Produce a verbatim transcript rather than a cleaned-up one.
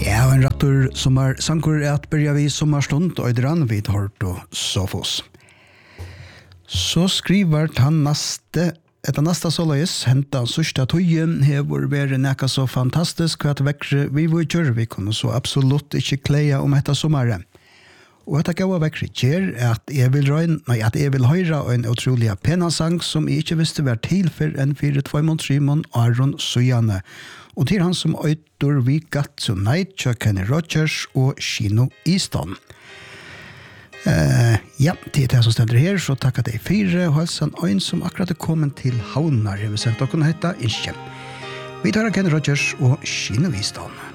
Ja, en rattur sommar sankur er at byrja vi sommarstund og idran vid Horto Sofos. Så skriver han naste Etta nasta solais henta sørsta tøyen hevur væri nekka så fantastisk at vekkre vi vujur vi kunne så absolutt ikkje kleia om etta sommare. Og etta gaua vekkre kjer at jeg vil røyn, nei, at jeg vil høyra en utrolig pena sang som jeg ikkje visste var til for enn fire tvøymon trimon Aron Sujane. Og til han som øytur vi gatt Tonight, Chuck Kenny Rogers og Kino Easton. Uh, ja, det er det som stender her, så takk at jeg fire og halsen øyn som akkurat er kommet til Havnar. Jeg vil sende dere hette Inskjem. Vi tar Kenny Rogers og Kino Easton.